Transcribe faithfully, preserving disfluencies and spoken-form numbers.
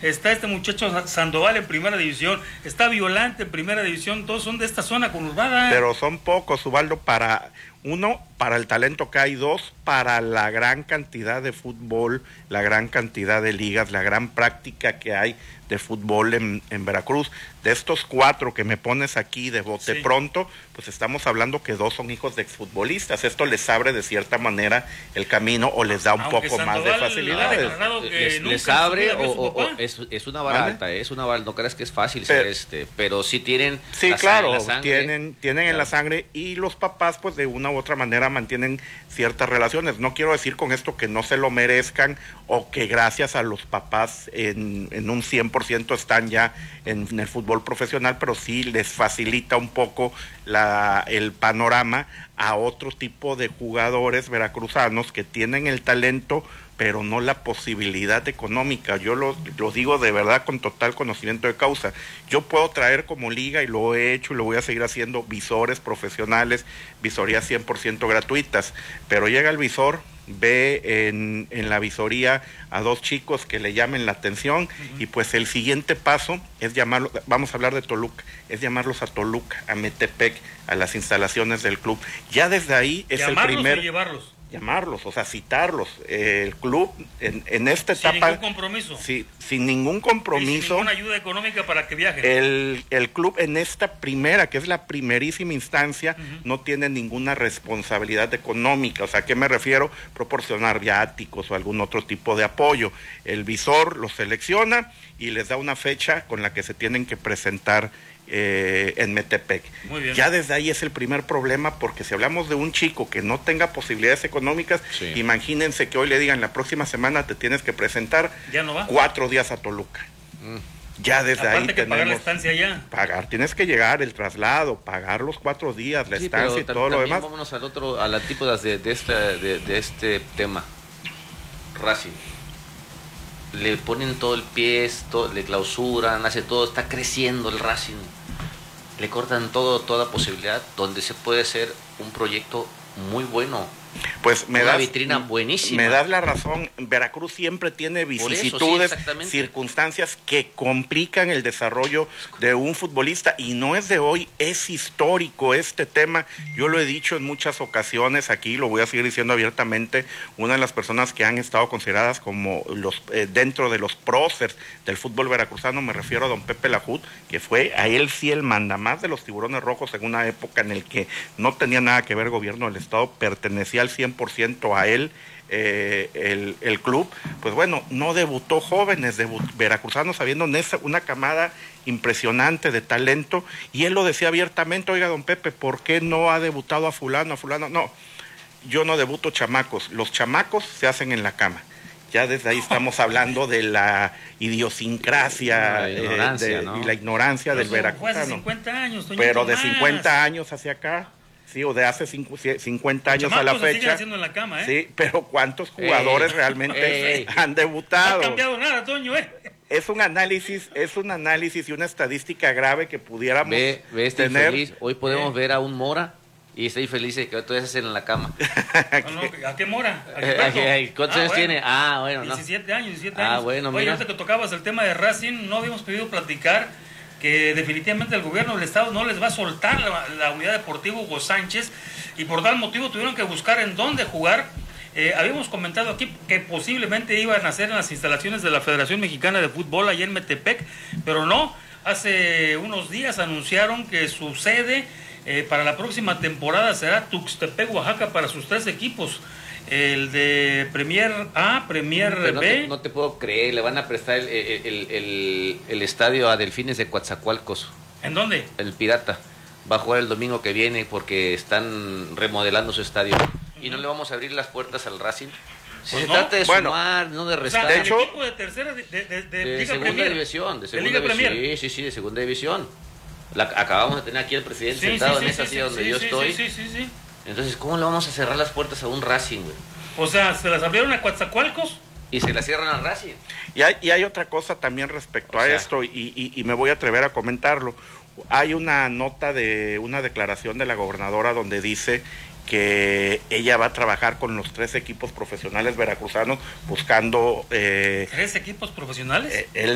está este muchacho Sandoval en primera división, está Violante en primera división, todos son de esta zona conurbada. Pero son pocos, Ubaldo, para uno, para el talento que hay, dos, para la gran cantidad de fútbol, la gran cantidad de ligas, la gran práctica que hay de fútbol en, en Veracruz. De estos cuatro que me pones aquí de bote sí. pronto, pues estamos hablando que dos son hijos de exfutbolistas. Esto les abre de cierta manera el camino o les da un Aunque poco Sandoval más de facilidades. Les, les abre o, o, o es, es una barata, ¿Vale? es una barata, no creas que es fácil pero, ser este, pero sí tienen sí, la, claro, la sangre. tienen, tienen claro. en la sangre y los papás pues de una u otra manera mantienen ciertas relaciones. No quiero decir con esto que no se lo merezcan o que gracias a los papás en, en un cien por ciento están ya en, en el fútbol profesional, pero sí les facilita un poco la, el panorama a otro tipo de jugadores veracruzanos que tienen el talento pero no la posibilidad económica. Yo lo, lo digo de verdad con total conocimiento de causa. Yo puedo traer como liga, y lo he hecho y lo voy a seguir haciendo, visores profesionales, visorías cien por ciento gratuitas, pero llega el visor, ve en, en la visoría a dos chicos que le llamen la atención uh-huh. y pues el siguiente paso es llamarlos, vamos a hablar de Toluca, es llamarlos a Toluca, a Metepec, a las instalaciones del club. Ya desde ahí es el primer... ¿Llamarlos o llevarlos? llamarlos, o sea, citarlos. Eh, el club en, en esta etapa... Sin ningún compromiso. Sí, sin ningún compromiso. Y sin ninguna ayuda económica para que viajen. El, el club en esta primera, que es la primerísima instancia, uh-huh. no tiene ninguna responsabilidad económica. O sea, ¿a qué me refiero? Proporcionar viáticos o algún otro tipo de apoyo. El visor los selecciona y les da una fecha con la que se tienen que presentar Eh, en Metepec. Muy bien. Ya desde ahí es el primer problema, porque si hablamos de un chico que no tenga posibilidades económicas, sí. imagínense que hoy le digan la próxima semana te tienes que presentar ¿Ya no va? cuatro días a Toluca. Mm. Ya desde Aparte ahí que tenemos pagar la estancia allá. Pagar, tienes que llegar, el traslado, pagar los cuatro días, la sí, estancia y todo lo demás. Vámonos al otro, a las antípodas de, de, esta, de, de este tema. Racing. Le ponen todo el pie, todo, le clausuran, hace todo, está creciendo el Racing. Le cortan todo, toda posibilidad donde se puede hacer un proyecto muy bueno. Pues me una das, vitrina buenísima. Me das la razón. Veracruz siempre tiene vicisitudes, eso, sí, circunstancias que complican el desarrollo de un futbolista, y no es de hoy, es histórico este tema. Yo lo he dicho en muchas ocasiones aquí, lo voy a seguir diciendo abiertamente. Una de las personas que han estado consideradas como los eh, dentro de los próceres del fútbol veracruzano, me refiero a don Pepe Lajut, que fue a él sí el mandamás de los Tiburones Rojos en una época en el que no tenía nada que ver el gobierno del estado, pertenecía al cien por ciento a él, eh, el, el club. Pues bueno, no debutó jóvenes debut, veracruzanos, habiendo una camada impresionante de talento, y él lo decía abiertamente: oiga, don Pepe, ¿por qué no ha debutado a fulano, a fulano? No, yo no debuto chamacos, los chamacos se hacen en la cama. Ya desde ahí estamos hablando de la idiosincrasia la ignorancia, eh, de, ¿no? y la ignorancia Pero del veracruzano. Hace cincuenta años, Pero de cincuenta años hacia acá, sí, o de hace cincuenta años a la fecha. Haciendo en la cama, ¿eh? Sí, pero ¿cuántos jugadores ey, realmente ey, han debutado? No ha cambiado nada, Toño, ¿eh? Es un análisis, es un análisis y una estadística grave que pudiéramos ve, ve este tener. Infeliz. Hoy podemos eh. ver a un Mora y estoy feliz de que todavía se hacen en la cama. No, no, ¿a qué Mora? ¿A qué ¿Cuántos ah, años bueno. tiene? Ah, bueno, no. diecisiete años, diecisiete ah, años. bueno, Oye, mira. ahorita que tocabas el tema de Racing, no habíamos pedido platicar que definitivamente el gobierno del estado no les va a soltar la, la unidad deportiva Hugo Sánchez, y por tal motivo tuvieron que buscar en dónde jugar. Eh, habíamos comentado aquí que posiblemente iban a hacer en las instalaciones de la Federación Mexicana de Fútbol allá en Metepec, pero no. Hace unos días anunciaron que su sede eh, para la próxima temporada será Tuxtepec, Oaxaca, para sus tres equipos. El de Premier A, Premier Pero no B. Te, no te puedo creer, le van a prestar el, el, el, el, el estadio a Delfines de Coatzacoalcos. ¿En dónde? El Pirata. Va a jugar el domingo que viene porque están remodelando su estadio. Uh-huh. Y no le vamos a abrir las puertas al Racing. Si pues se no. trata de bueno, sumar, no de restar. O sea, de hecho, equipo de tercera, de, de, de, de, de Liga segunda Premier. división. De segunda ¿De Liga división. Premier? Sí, sí, sí, de segunda división. La, acabamos de tener aquí al presidente sí, sentado sí, en sí, esa sí, silla sí, donde sí, yo sí, estoy. Sí, sí, sí, sí. Entonces, ¿cómo le vamos a cerrar las puertas a un Racing, güey? O sea, ¿se las abrieron a Coatzacoalcos? Y se las cierran al Racing. Y hay, y hay otra cosa también respecto o a sea, esto, y, y, y me voy a atrever a comentarlo. Hay una nota de una declaración de la gobernadora donde dice que ella va a trabajar con los tres equipos profesionales veracruzanos buscando... Eh, ¿Tres equipos profesionales? Eh, él